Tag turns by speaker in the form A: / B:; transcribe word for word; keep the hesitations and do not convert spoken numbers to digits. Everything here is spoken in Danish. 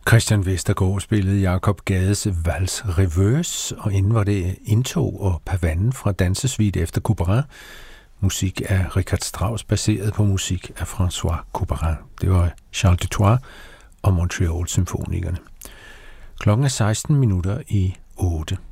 A: Christian Vestergaard spillede Jacob Gades Vals Reverse, og inden var det Indtog og Pavanen fra Dansesvit efter Couperin. Musik af Richard Strauss, baseret på musik af François Couperin. Det var Charles Dutoit og Montreal Symfonikerne. Klokken er seksten minutter i otte.